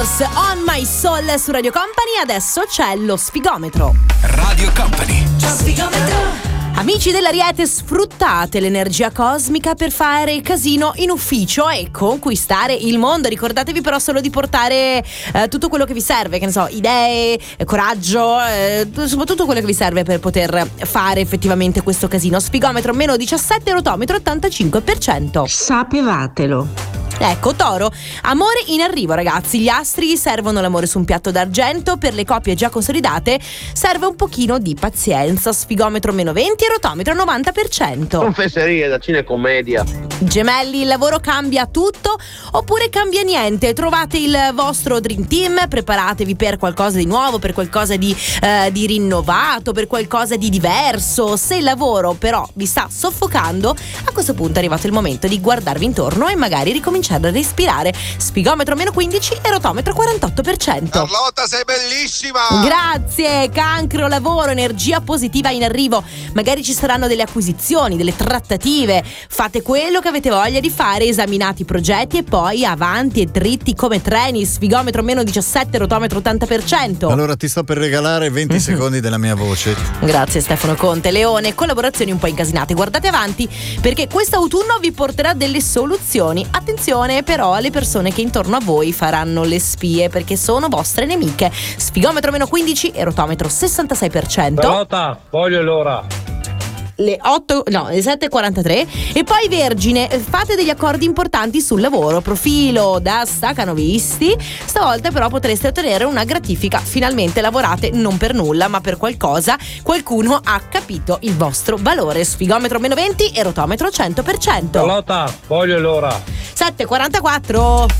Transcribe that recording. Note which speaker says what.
Speaker 1: On My Soul su Radio Company. Adesso c'è lo sfigometro.
Speaker 2: Radio Company.
Speaker 1: Amici dell'Ariete, sfruttate l'energia cosmica per fare casino in ufficio e conquistare il mondo. Ricordatevi però solo di portare tutto quello che vi serve, che ne so, idee, coraggio, soprattutto quello che vi serve per poter fare effettivamente questo casino. Sfigometro meno 17, rotometro 85%.
Speaker 3: Sapevatelo.
Speaker 1: Ecco, Toro, amore in arrivo, ragazzi. Gli astri servono l'amore su un piatto d'argento. Per le coppie già consolidate serve un pochino di pazienza. Sfigometro meno 20 e rotometro 90%.
Speaker 4: Confesserie da cinecomedia.
Speaker 1: Gemelli, il lavoro cambia tutto oppure cambia niente. Trovate il vostro dream team, preparatevi per qualcosa di nuovo, per qualcosa di rinnovato, per qualcosa di diverso. Se il lavoro però vi sta soffocando, a questo punto è arrivato il momento di guardarvi intorno e magari ricominciare a respirare. Sfigometro meno 15 e rotometro 48%.
Speaker 5: Carlotta, sei bellissima!
Speaker 1: Grazie. Cancro, lavoro, energia positiva in arrivo. Magari ci saranno delle acquisizioni, delle trattative. Fate quello che avete voglia di fare, esaminate i progetti e poi avanti e dritti come treni. Sfigometro meno 17, rotometro 80%.
Speaker 6: Allora ti sto per regalare 20 secondi della mia voce.
Speaker 1: Grazie Stefano Conte. Leone, collaborazioni un po' incasinate. Guardate avanti perché quest'autunno vi porterà delle soluzioni. Attenzione però alle persone che intorno a voi faranno le spie perché sono vostre nemiche. Sfigometro meno 15 e rotometro 66%.
Speaker 4: Carlotta, voglio l'ora.
Speaker 1: Le 7:43. E poi Vergine, fate degli accordi importanti sul lavoro. Profilo da stacanovisti. Stavolta però potreste ottenere una gratifica. Finalmente lavorate non per nulla ma per qualcosa. Qualcuno ha capito il vostro valore. Sfigometro meno 20 e rotometro 100%.
Speaker 4: Carlotta, voglio l'ora.
Speaker 1: 7:44.